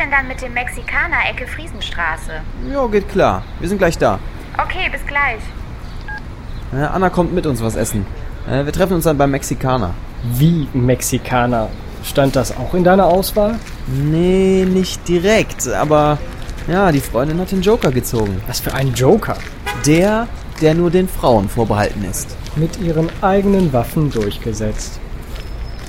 denn dann mit dem Mexikaner Ecke Friesenstraße? Jo, geht klar. Wir sind gleich da. Okay, bis gleich. Anna kommt mit uns was essen. Wir treffen uns dann beim Mexikaner. Wie Mexikaner? Stand das auch in deiner Auswahl? Nee, nicht direkt, aber ja, die Freundin hat den Joker gezogen. Was für ein Joker? Der nur den Frauen vorbehalten ist. Mit ihren eigenen Waffen durchgesetzt.